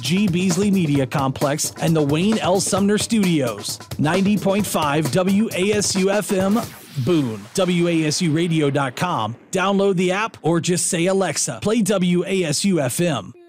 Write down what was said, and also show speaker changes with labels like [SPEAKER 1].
[SPEAKER 1] G. Beasley Media Complex and the Wayne L. Sumner Studios. 90.5 WASU FM, Boone. WASUradio.com. Download the app or just say, Alexa, play WASU FM.